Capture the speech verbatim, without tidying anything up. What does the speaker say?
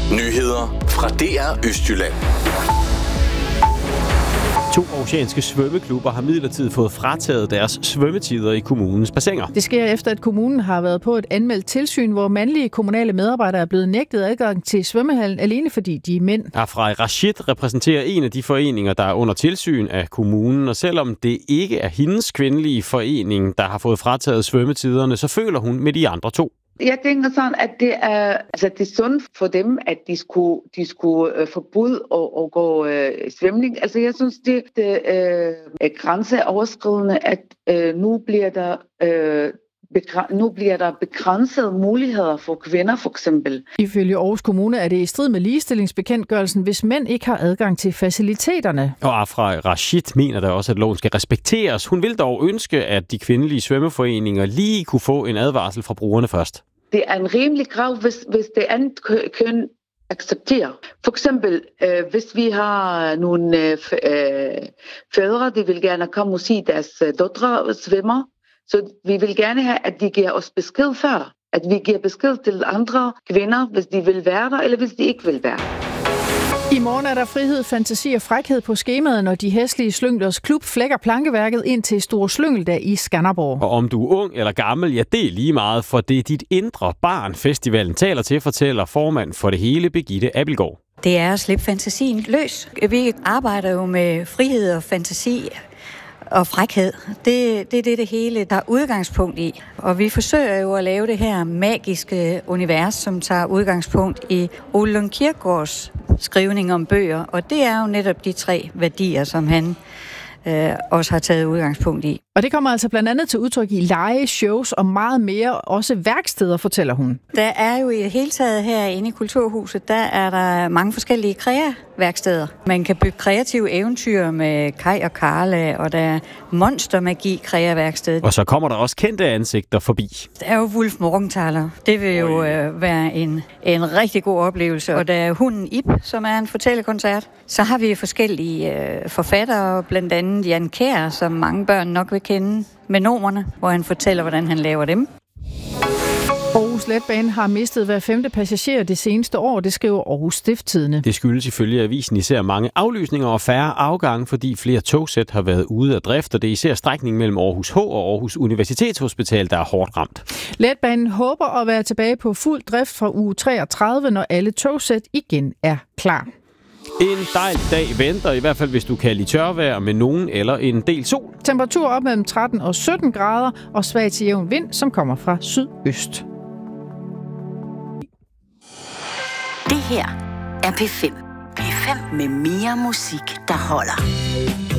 Nyheder fra D R Østjylland. To aarhusianske svømmeklubber har midlertidigt fået frataget deres svømmetider i kommunens bassiner. Det sker efter, at kommunen har været på et anmeldt tilsyn, hvor mandlige kommunale medarbejdere er blevet nægtet adgang til svømmehallen, alene fordi de er mænd. Afra Rashid repræsenterer en af de foreninger, der er under tilsyn af kommunen, og selvom det ikke er hendes kvindelige forening, der har fået frataget svømmetiderne, så føler hun med de andre to. Jeg tænker sådan, at det er, altså det er sundt for dem, at de skulle, de skulle øh, forbyde at, at gå øh, svømning. Altså jeg synes, det, det øh, er grænseoverskridende, at øh, nu bliver der... Øh, Nu bliver der begrænsede muligheder for kvinder, for eksempel. Ifølge Aarhus Kommune er det i strid med ligestillingsbekendtgørelsen, hvis mænd ikke har adgang til faciliteterne. Og Afra Rashid mener da også, at loven skal respekteres. Hun vil dog ønske, at de kvindelige svømmeforeninger lige kunne få en advarsel fra brugerne først. Det er en rimelig krav, hvis, hvis det andet køn accepterer. For eksempel, øh, hvis vi har nogle øh, fædre, de vil gerne komme og sige, deres døtre svømmer, så vi vil gerne have, at de giver os besked før. At vi giver besked til andre kvinder, hvis de vil være der, eller hvis de ikke vil være. I morgen er der frihed, fantasi og frækhed på skemaet, når de hæslige slynglers klub flækker plankeværket ind til Store Slyngeldag i Skanderborg. Og om du er ung eller gammel, ja, det er lige meget, for det er dit indre barn, festivalen taler til, fortæller formand for det hele, Birgitte Abildgaard. Det er at slippe fantasien løs. Vi arbejder jo med frihed og fantasi og frækhed. Det, det er det, det hele, der er udgangspunkt i. Og vi forsøger jo at lave det her magiske univers, som tager udgangspunkt i Ole Lund Kirkegaards skrivning om bøger. Og det er jo netop de tre værdier, som han øh, også har taget udgangspunkt i. Og det kommer altså blandt andet til udtryk i lege, shows og meget mere, også værksteder, fortæller hun. Der er jo i det hele taget herinde i Kulturhuset, der er der mange forskellige krea-værksteder. Man kan bygge kreative eventyr med Kai og Karla, og der er monstermagi krea-værksted. Og så kommer der også kendte ansigter forbi. Der er jo Wulf Morgenthaler. Det vil jo øh, være en, en rigtig god oplevelse. Og der er hunden Ib, som er en fortællekoncert. Så har vi forskellige øh, forfattere, blandt andet Jan Kjær, som mange børn nok vil kende, med nomerne, hvor han fortæller, hvordan han laver dem. Aarhus Letbane har mistet hver femte passager det seneste år, det skriver Aarhus Stiftstidende. Det skyldes ifølge avisen især mange aflysninger og færre afgange, fordi flere togsæt har været ude af drift, og det er især strækningen mellem Aarhus H og Aarhus Universitetshospital, der er hårdt ramt. Letbanen håber at være tilbage på fuld drift fra uge treogtredive, når alle togsæt igen er klar. En dejlig dag venter, i hvert fald hvis du kan lide tørvejr med nogen eller en del sol. Temperatur op mellem tretten og sytten grader og svag til jævn vind, som kommer fra sydøst. Det her er P fem. P fem med mere musik, der holder.